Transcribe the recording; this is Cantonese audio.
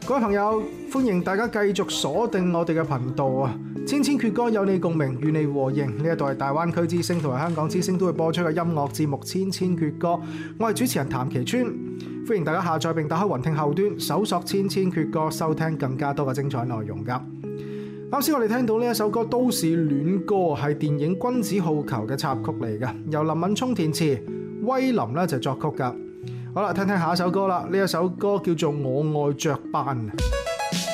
各位朋友，歡迎大家繼續鎖定我哋嘅頻道啊！千千闕歌有你共鳴，與你和應。呢一度係大灣區之聲同埋香港之聲都會播出嘅音樂節目《千千闕歌》，我係主持人譚其川。歡迎大家下載並打開雲聽後端，搜索《千千闕歌》，收聽更加多嘅精彩內容㗎。啱先我哋聽到呢一首歌《都市戀歌》，係電影《君子好逑》嘅插曲嚟嘅，由林敏聰填詞，威林咧就作曲㗎。好啦，聽聽下一首歌啦，呢一首歌叫做《我愛雀斑》。